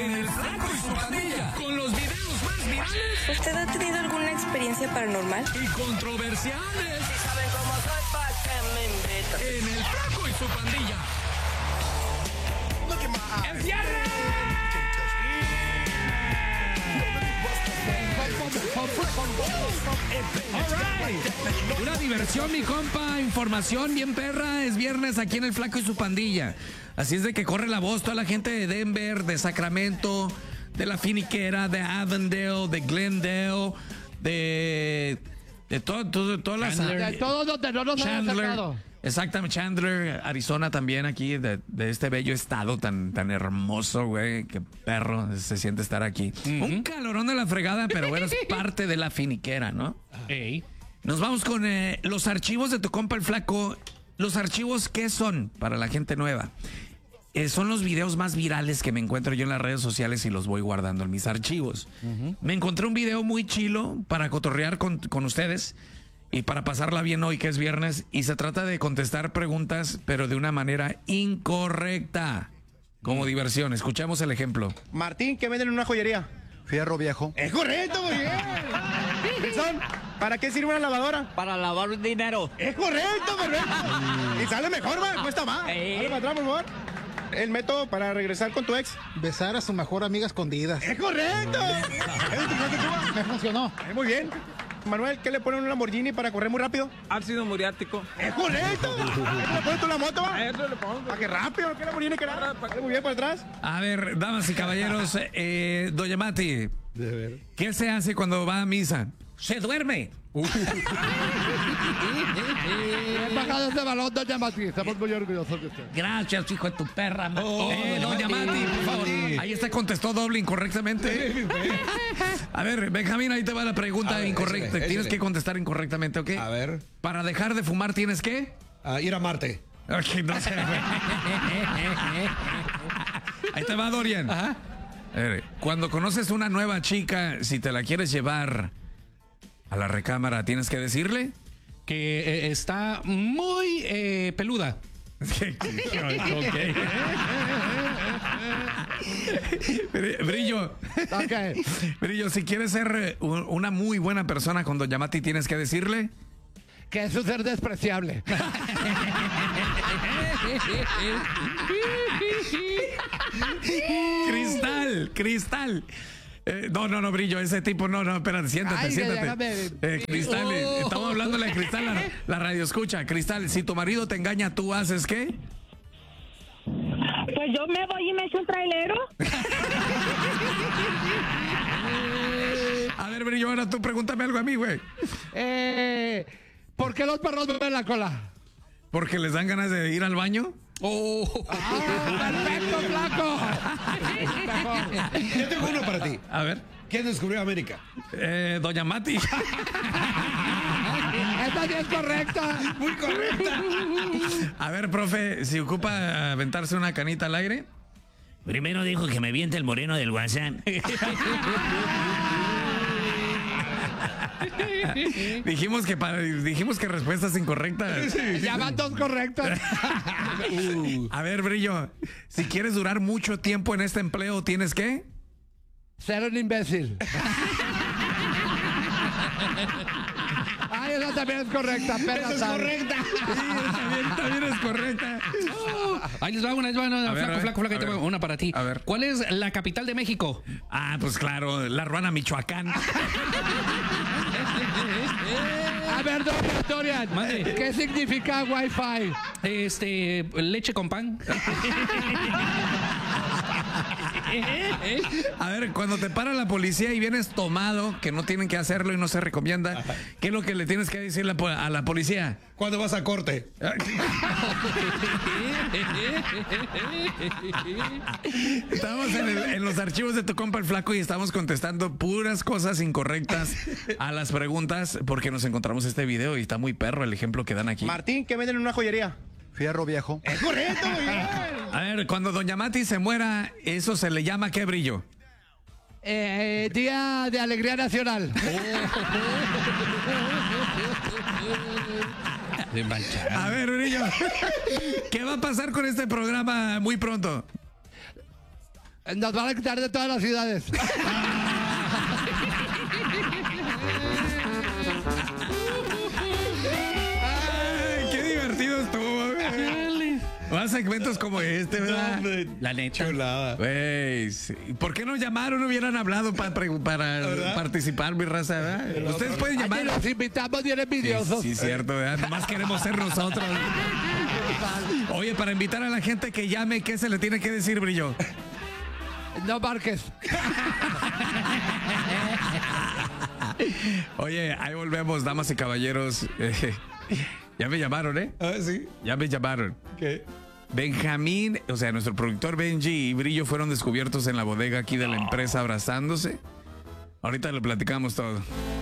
en El Flaco y su Pandilla, con los videos más virales. ¿Usted ha tenido alguna experiencia paranormal? Y controversiales. Si saben cómo soy, ¿pa' qué me invitan? En El Flaco y su Pandilla. ¡Es viernes! Alright. Una diversión, mi compa, información bien perra. Es viernes aquí en El Flaco y su Pandilla. Así es de que corre la voz toda la gente de Denver, de Sacramento, de La Finiquera, de Avondale, de Glendale, de todas las... De todos donde no nos han sacado. Exactamente, Chandler, Arizona también, aquí, de este bello estado tan hermoso, güey. Qué perro se siente estar aquí. Un calorón de la fregada, pero bueno, es parte de La Finiquera, ¿no? Ey. Nos vamos con los archivos de tu compa el Flaco. Los archivos, ¿qué son para la gente nueva? Son los videos más virales que me encuentro yo en las redes sociales y los voy guardando en mis archivos. Me encontré un video muy chilo para cotorrear con ustedes y para pasarla bien hoy que es viernes, y se trata de contestar preguntas pero de una manera incorrecta, como diversión. Escuchamos el ejemplo. Martín, ¿qué venden en una joyería? Fierro viejo. Es correcto, muy bien. Wilson, ¿para qué sirve una lavadora? Para lavar dinero. Es correcto, perfecto. Y sale mejor, güey, cuesta más. Dale para atrás, por favor. El método para regresar con tu ex. Besar a su mejor amiga escondidas. Es correcto. Me funcionó. Muy bien. Manuel, ¿qué le ponen a un Lamborghini para correr muy rápido? Ácido muriático. Es correcto. ¿Le pones tú la moto, va? A eso le pongo. ¿Para qué rápido? ¿Qué Lamborghini que nada? Muy bien, para atrás. A ver, damas y caballeros, doña Mati, ¿qué se hace cuando va a misa? Se duerme. Bajado ese balón, doña Mati. Estamos muy orgullosos de usted. Gracias, hijo de tu perra. Doña Mati, por favor. Ahí está, contestó doble incorrectamente. A ver, Benjamín, ahí te va la pregunta incorrecta. Échale. Tienes que contestar incorrectamente, ¿ok? A ver. Para dejar de fumar, ¿tienes que? Ir a Marte. Ok, no sé. Ahí te va, Dorian. Ajá. A ver, cuando conoces una nueva chica, si te la quieres llevar a la recámara, ¿tienes que decirle? Que está muy peluda. Brillo. Ok. Brillo, si quieres ser una muy buena persona con doña Mati, ¿tienes que decirle? Que es un ser despreciable. Cristal. No, Brillo, ese tipo, no, espérate, siéntate. Cristal, estamos hablando de Cristal, la radio escucha. Cristal, si tu marido te engaña, ¿tú haces qué? Pues yo me voy y me echo un trailero. A ver, Brillo, ahora tú pregúntame algo a mí, güey. ¿Por qué los perros beben la cola? ¿Porque les dan ganas de ir al baño? ¡Perfecto, Flaco! Yo tengo uno para ti. A ver. ¿Quién descubrió América? Doña Mati. Esta sí es correcta. Muy correcta. A ver, profe, si ocupa aventarse una canita al aire. Primero dijo que me viente el moreno del WhatsApp. Dijimos que respuestas incorrectas. Ya van dos correctas. A ver, Brillo, si quieres durar mucho tiempo en este empleo, ¿tienes qué? Ser un imbécil. Ay, esa también es correcta, perra. Esa es correcta. Sí, también es correcta. Ahí les va una, flaco, a ver. tengo una para ti. A ver. ¿Cuál es la capital de México? Ah, pues claro, La Ruana, Michoacán. A ver, Dorian, Mande. ¿qué significa Wi-Fi? Leche con pan. A ver, cuando te para la policía y vienes tomado, que no tienen que hacerlo y no se recomienda, ¿qué es lo que le tienes que decir a la policía? ¿Cuándo vas a corte? Estamos en los archivos de tu compa el Flaco y estamos contestando puras cosas incorrectas a las preguntas porque nos encontramos este video y está muy perro el ejemplo que dan aquí. Martín, ¿qué venden en una joyería? Fierro viejo. Es correcto, muy bien. A ver, cuando doña Mati se muera, ¿eso se le llama qué, Brillo? Día de Alegría Nacional. A ver, Brillo, ¿qué va a pasar con este programa muy pronto? Nos van a quitar de todas las ciudades. Ay, qué divertido estuvo, güey. Más segmentos como este, ¿verdad? La neta. Chulada. Güey, sí. ¿Por qué no llamaron? No hubieran hablado para participar, mi raza, ¿verdad? Ustedes pueden llamar. Ayer los invitamos bien envidiosos. Sí, cierto, ¿verdad? Nomás queremos ser nosotros. Oye, para invitar a la gente que llame, ¿qué se le tiene que decir, Brillo? No marques. Oye, ahí volvemos, damas y caballeros. Ya me llamaron, ¿eh? Ah, sí. Ya me llamaron. ¿Qué? Benjamín, o sea, nuestro productor Benji y Brillo fueron descubiertos en la bodega aquí de la empresa abrazándose. Ahorita lo platicamos todo.